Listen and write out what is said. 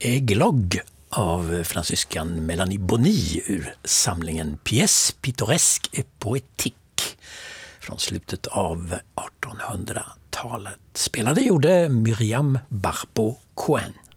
Églogue av fransyskan Mélanie Bonny ur samlingen Pièces pittoresques et poétiques från slutet av 1800-talet. Spelade gjorde Myriam Barbeau-Cohen.